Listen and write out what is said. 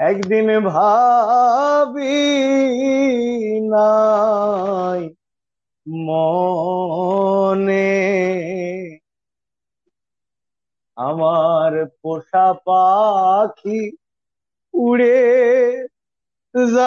একদিন ভাবি নাই মনে আমার পোষা পাখি উড়ে